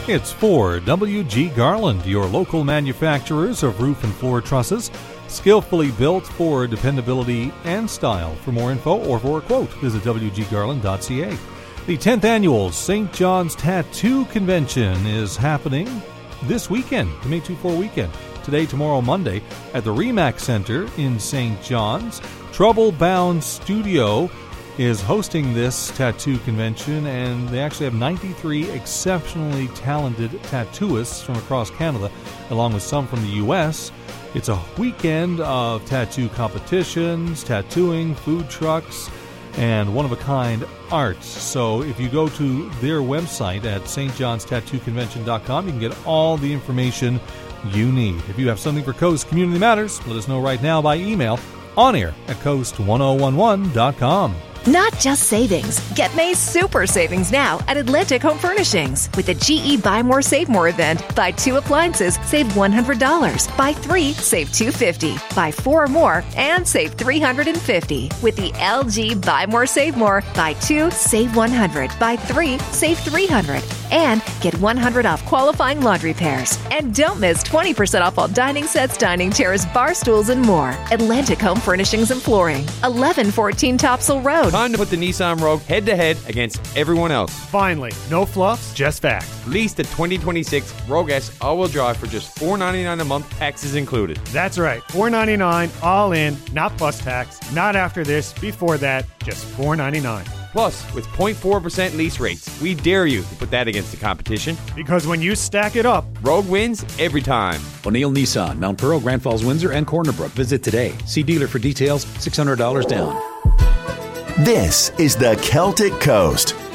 It's for W.G. Garland, your local manufacturers of roof and floor trusses, skillfully built for dependability and style. For more info or for a quote, visit wggarland.ca. The 10th annual St. John's Tattoo Convention is happening this weekend, the May 24 weekend. Today, tomorrow, Monday, at the RE/MAX Center in St. John's. Troublebound Studio is hosting this tattoo convention, and they actually have 93 exceptionally talented tattooists from across Canada, along with some from the U.S. It's a weekend of tattoo competitions, tattooing, food trucks, and one-of-a-kind art. So if you go to their website at stjohnstattooconvention.com, you can get all the information you need. If you have something for Coast Community Matters, let us know right now by email on air at coast1011.com. Not just savings. Get May's super savings now at Atlantic Home Furnishings. With the GE Buy More, Save More event, buy 2 appliances, save $100. Buy 3, save $250. Buy 4 or more, and save $350. With the LG Buy More, Save More, buy 2, save $100. Buy 3, save $300. And get $100 off qualifying laundry pairs. And don't miss 20% off all dining sets, dining chairs, bar stools, and more. Atlantic Home Furnishings and Flooring, 1114 Topsail Road. Time to put the Nissan Rogue head-to-head against everyone else. Finally, no fluffs, just facts. Lease the 2026 Rogue S all-wheel drive for just $499 a month, taxes included. That's right, $499 all in, not plus tax, not after this, before that, just $499. Plus, with 0.4% lease rates, we dare you to put that against the competition. Because when you stack it up, Rogue wins every time. O'Neill Nissan, Mount Pearl, Grand Falls, Windsor, and Corner Brook. Visit today. See dealer for details, $600 down. This is the Celtic Coast